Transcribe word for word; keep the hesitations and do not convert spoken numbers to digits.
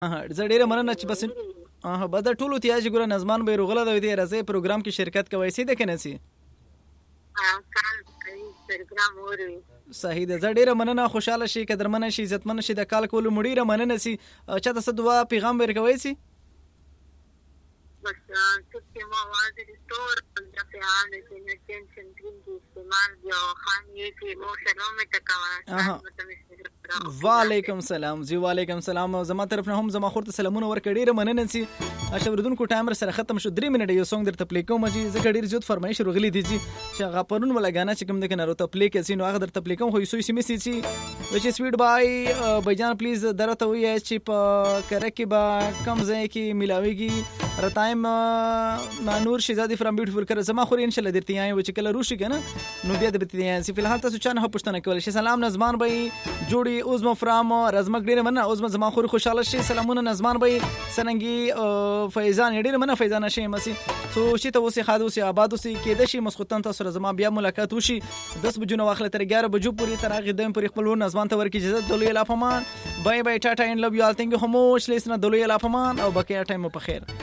زه ډیره مننه چې بس اه بس د ټولو تیاج ګره نظمان به رغله د دې راځي پروګرام کې شرکت کوي سي د کنه سي ها کال پروګرام وره صحیح ده. زه ډیره مننه، خوشاله شي، قدرمن شي، عزتمن شي، د کال کولو مډیره مننه سي. چاته څه دعا پیغام ورکوي سي؟ بس څه ما واځي ستور د پیغام کې نه ټینشن کې استعمال یو خان یې کې مو سلام تکوا. وعلیکم سلام جی. وعلیکم سلام. زما طرف نه هم زما خورته سلامونه ورکړي. ډیره مننه سي. اشوردونکو ټایم سره ختم شو. درې منټه یو سونګ درته پلی کوم جی. زه ډیر زیات فرمایش رغلی دي جی چې هغه پرون ولا غانا چې کوم د کنه ورته پلی کې سي نو هغه درته پلی کوم خو یسوي سي سي which is sweet by بجان پلیز درته وي چې په کره کې با کم ځای کې ملاويږي رتایم مانور شهزادي فرام بیوټیفل کړه. زما خو ان شاء الله درته یایم چې کله روشي کنه نو بیا د بتې سي. فلحال تاسو چانه پښتنه کول شي. سلام نظمان بھائی جوړي اوزم فرام رزمک ډیر مننه. اوزم زما خو خوشاله شي. سلامونه نظمان بھائی سننګي فیضان ډیر مننه. فیضان شي مسي سو شي ته وسي خادو سي آباد سي کېد شي مسخوتن تاسو زما بیا ملاقات وشي. دس بجو نو واخله تر اګیاره بجو پوری تر هغه دیم پر خپل نظمان ته ورکی اجازه دلوي لافمان. بای بای ټاټا ان لو یو آل ثانک یو هو مچ لیسن دلوي لافمان او بقیا ټایم په خیر.